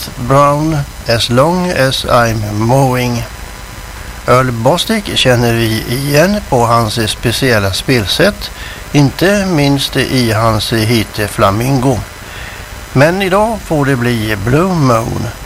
Keith Brown, As Long As I'm Mowing. Earl Bostic känner vi igen på hans speciella spelsätt, inte minst i hans hit Flamingo. Men idag får det bli Blue Moon.